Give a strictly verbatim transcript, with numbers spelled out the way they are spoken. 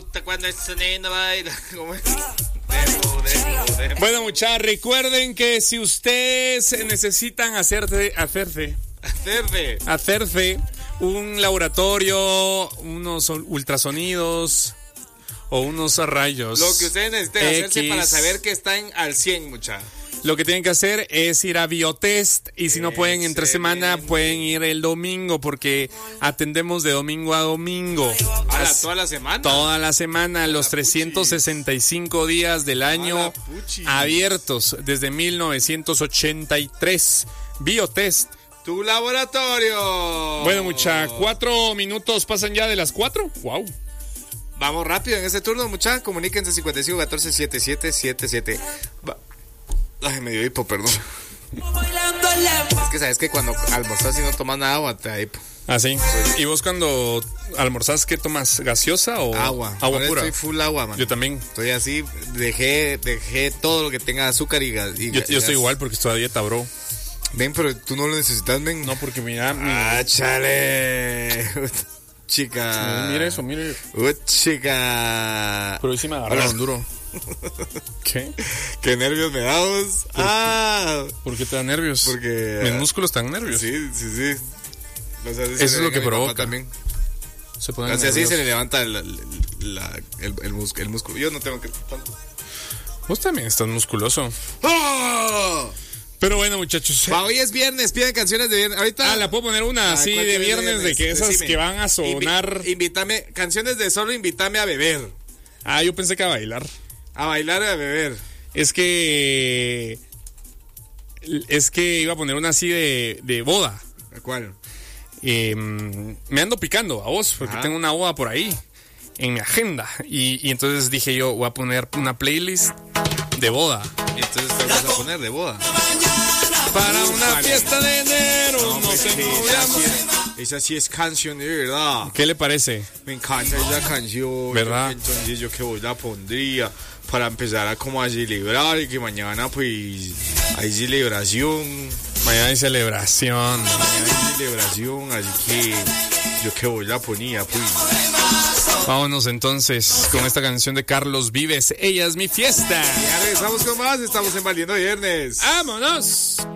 gusta cuando el sonido baila. ¿Cómo es? Demo, demo, demo. Bueno, muchachos, recuerden que si ustedes necesitan hacerse, hacerse, Hacerse. hacerse un laboratorio, unos ultrasonidos o unos rayos. Lo que ustedes necesiten hacerse X, para saber que están al cien, muchachos. Lo que tienen que hacer es ir a Biotest y si no pueden entre semana pueden ir el domingo porque atendemos de domingo a domingo. ¿A la, toda la semana? Toda la semana, los trescientos sesenta y cinco días del año abiertos desde mil novecientos ochenta y tres. Biotest. Tu laboratorio. Bueno, mucha, cuatro minutos pasan ya de las cuatro. Wow. Vamos rápido en este turno, mucha. Comuníquense cincuenta y cinco catorce setenta y siete setenta y siete. Va. Ay, me dio hipo, perdón. Es que sabes que cuando almorzas y no tomas nada agua, te da hipo. Ah, sí. ¿Y vos cuando almorzás qué tomas? ¿Gaseosa o agua? Agua Ahora pura. estoy full agua, man. Yo también. Estoy así, dejé, dejé todo lo que tenga azúcar y gas. Y yo, gas. yo estoy igual porque estoy a dieta, bro. Ven, pero tú no lo necesitas, ven. No, porque mira. Mi... Ah, chale. Chica. Sí, mira eso, mira. Uh, chica. Pero hoy sí me agarraron duro. ¿Qué? ¿Qué nervios me da vos? Ah. ¿Por qué te da nervios? Porque... Mis músculos están nervios. Sí, sí, sí. O sea, eso es lo que provoca. También. Se ponen Así, así se le levanta el, la, el, el, mus, el músculo. Yo no tengo que tanto. Vos también estás musculoso. ¡Oh! Pero bueno, muchachos. Pa, hoy es viernes, piden canciones de viernes. Ahorita. Ah, la puedo poner una así de viernes, de viernes, de que esas decime, que van a sonar. Invi- invítame, canciones de solo invítame a beber. Ah, yo pensé que a bailar. A bailar y a beber. Es que. Es que iba a poner una así de, de boda. ¿Cuál? Eh, me ando picando a vos, porque Ajá. tengo una boda por ahí en mi agenda. Y, y entonces dije yo, voy a poner una playlist de boda. ¿Y entonces qué vas a poner de boda? Para una vale. fiesta de enero, no, no sé. Esa sí es canción de verdad. ¿Qué le parece? Me encanta esa canción. ¿Verdad? Entonces yo que vos la pondría para empezar a como a celebrar y que mañana pues hay celebración. Mañana hay celebración. Mañana hay celebración, así que yo que vos la ponía pues. Vámonos entonces con esta canción de Carlos Vives. Ella es mi fiesta. Ya regresamos con más. Estamos en Valiendo Viernes. ¡Vámonos!